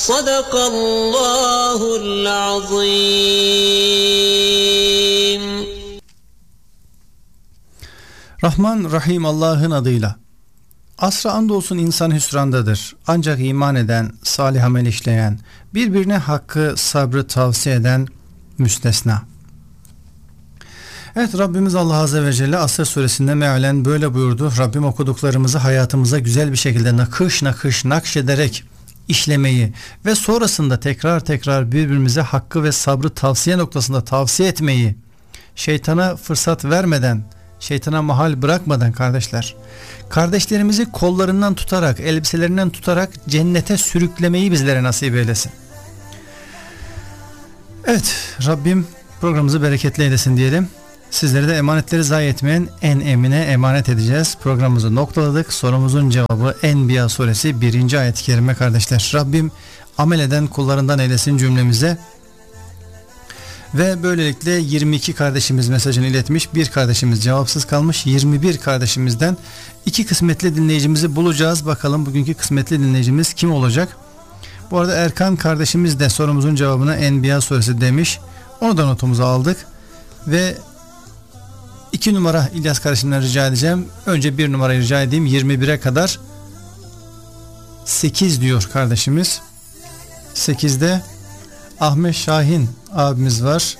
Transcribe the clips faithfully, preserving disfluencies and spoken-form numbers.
Sadakallahul azim. Rahman Rahim Allah'ın adıyla. Asra andolsun insan hüsrandadır. Ancak iman eden, salih amel işleyen, birbirine hakkı, sabrı tavsiye eden müstesna. Evet, Rabbimiz Allah Azze ve Celle Asr suresinde mealen böyle buyurdu. Rabbim okuduklarımızı hayatımıza güzel bir şekilde nakış nakış nakşederek işlemeyi ve sonrasında tekrar tekrar birbirimize hakkı ve sabrı tavsiye noktasında tavsiye etmeyi, şeytana fırsat vermeden, şeytana mahal bırakmadan kardeşler, kardeşlerimizi kollarından tutarak, elbiselerinden tutarak cennete sürüklemeyi bizlere nasip eylesin. Evet, Rabbim programımızı bereketli eylesin diyelim. Sizleri de emanetleri zayi etmeyen en emine emanet edeceğiz. Programımızı noktaladık. Sorumuzun cevabı Enbiya suresi birinci ayet-i kerime kardeşler. Rabbim amel eden kullarından eylesin cümlemize. Ve böylelikle yirmi iki kardeşimiz mesajını iletmiş. Bir kardeşimiz cevapsız kalmış. yirmi bir kardeşimizden iki kısmetli dinleyicimizi bulacağız. Bakalım bugünkü kısmetli dinleyicimiz kim olacak? Bu arada Erkan kardeşimiz de sorumuzun cevabına Enbiya suresi demiş. Onu da notumuza aldık. Ve iki numara İlyas kardeşimden rica edeceğim. Önce bir numarayı rica edeyim. yirmi bire kadar sekiz diyor kardeşimiz. sekizde Ahmet Şahin abimiz var.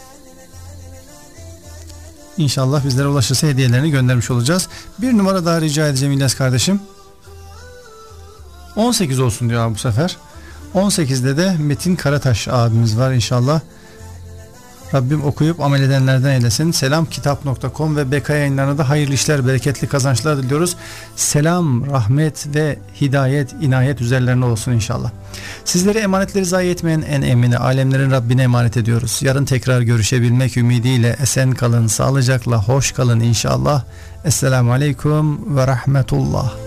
İnşallah bizlere ulaşırsa hediyelerini göndermiş olacağız. Bir numara daha rica edeceğim İlyas kardeşim. on sekiz olsun diyor abi bu sefer. on sekizde de Metin Karataş abimiz var inşallah. Rabbim okuyup amel edenlerden eylesin. Selamkitap nokta com ve B K yayınlarına da hayırlı işler, bereketli kazançlar diliyoruz. Selam, rahmet ve hidayet, inayet üzerlerine olsun inşallah. Sizleri emanetleri zayi etmeyen en emini, alemlerin Rabbine emanet ediyoruz. Yarın tekrar görüşebilmek ümidiyle esen kalın, sağlıcakla, hoş kalın inşallah. Esselamu Aleyküm ve Rahmetullah.